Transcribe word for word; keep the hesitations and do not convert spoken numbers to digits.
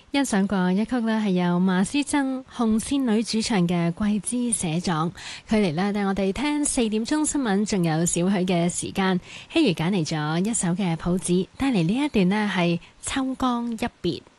欣賞過一曲呢係由馬師曾紅線女主唱嘅《桂枝寫狀》，距離呢帶我哋聽四點鐘新聞，仲有少許嘅時間。希如揀嚟咗一首嘅譜子，帶嚟呢一段呢係《秋江一別》。